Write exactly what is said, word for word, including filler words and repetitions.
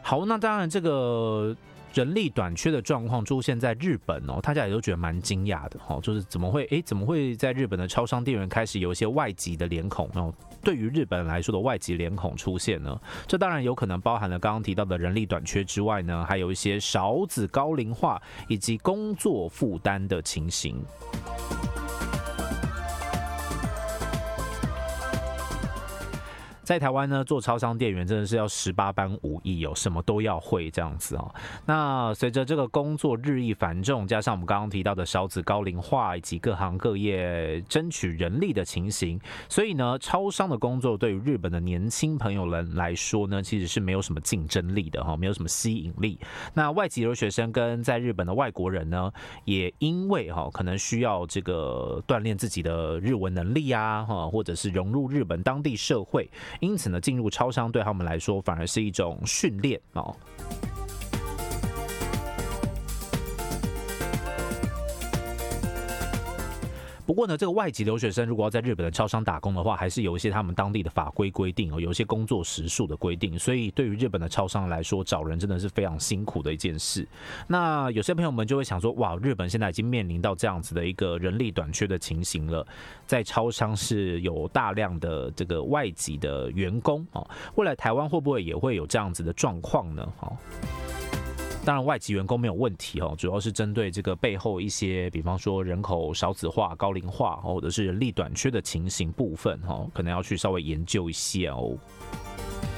好，那当然这个人力短缺的状况出现在日本哦，大家也都觉得蛮惊讶的哦，就是怎么会哎怎么会在日本的超商店员开始有一些外籍的脸孔哦？对于日本人来说的外籍脸孔出现呢，这当然有可能包含了刚刚提到的人力短缺之外呢，还有一些少子高龄化以及工作负担的情形。在台湾呢，做超商店员真的是要十八般武艺哦，什么都要会这样子哦。那随着这个工作日益繁重，加上我们刚刚提到的少子高龄化以及各行各业争取人力的情形，所以呢，超商的工作对于日本的年轻朋友们来说呢，其实是没有什么竞争力的哈，没有什么吸引力。那外籍留学生跟在日本的外国人呢，也因为哈可能需要这个锻炼自己的日文能力啊，哈，或者是融入日本当地社会。因此呢，进入超商对他们来说反而是一种训练哦。不过呢，这个外籍留学生如果要在日本的超商打工的话，还是有一些他们当地的法规规定哦，有一些工作时数的规定，所以对于日本的超商来说，找人真的是非常辛苦的一件事。那有些朋友们就会想说，哇，日本现在已经面临到这样子的一个人力短缺的情形了，在超商是有大量的这个外籍的员工哦，未来台湾会不会也会有这样子的状况呢？哦。当然，外籍员工没有问题哦，主要是针对这个背后一些，比方说人口少子化、高龄化，或者是人力短缺的情形部分哦，可能要去稍微研究一下哦。